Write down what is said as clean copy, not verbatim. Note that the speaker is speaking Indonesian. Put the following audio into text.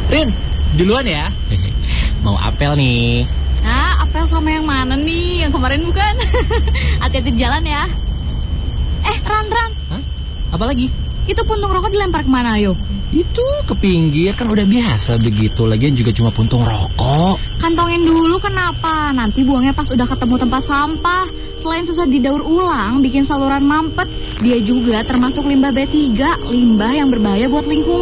Rin, duluan ya. Mau apel nih. Nah, apel sama yang mana nih? Yang kemarin bukan? Hati-hati di jalan ya. Ran. Hah? Apa lagi? Itu puntung rokok dilempar kemana, ayo? Itu ke pinggir, kan udah biasa begitu. Lagian juga cuma puntung rokok. Kantongin dulu, kenapa? Nanti buangnya pas udah ketemu tempat sampah. Selain susah didaur ulang, bikin saluran mampet, dia juga termasuk limbah B3, limbah yang berbahaya buat lingkungan.